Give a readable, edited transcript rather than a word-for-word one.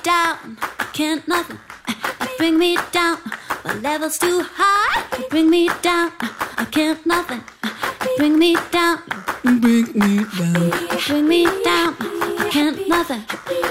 down, can't nothing. You bring me down, my level's too high. You bring me down, I can't nothing. You bring me down, Bring me down. bring me down, I can't nothing.